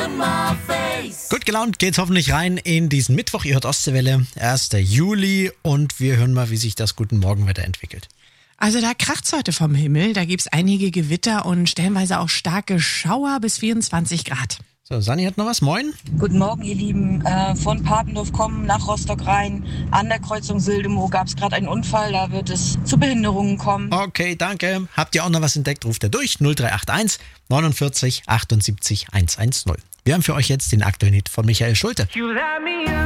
Gut gelaunt geht's hoffentlich rein in diesen Mittwoch. Ihr hört Ostseewelle, 1. Juli und wir hören mal, wie sich das Guten Morgenwetter entwickelt. Also da kracht's heute vom Himmel, da gibt's einige Gewitter und stellenweise auch starke Schauer bis 24 Grad. So, Sanni hat noch was. Moin. Guten Morgen, ihr Lieben. Von Papendorf kommen nach Rostock rein. An der Kreuzung Sildemow gab es gerade einen Unfall. Da wird es zu Behinderungen kommen. Okay, danke. Habt ihr auch noch was entdeckt? Ruft ihr durch 0381 49 78 110. Wir haben für euch jetzt den aktuellen Hit von Michael Schulte.